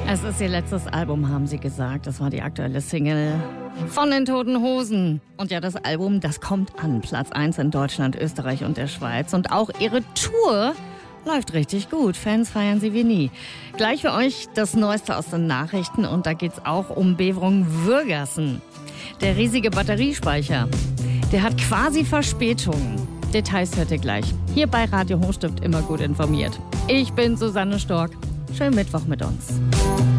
Es ist ihr letztes Album, haben sie gesagt. Das war die aktuelle Single von den Toten Hosen. Und ja, das Album, das kommt an. Platz 1 in Deutschland, Österreich und der Schweiz. Und auch ihre Tour läuft richtig gut. Fans feiern sie wie nie. Gleich für euch das Neueste aus den Nachrichten. Und da geht's auch um Beverung-Würgassen. Der riesige Batteriespeicher, der hat quasi Verspätung. Details hört ihr gleich. Hier bei Radio Hochstift immer gut informiert. Ich bin Susanne Stork. Schönen Mittwoch mit uns.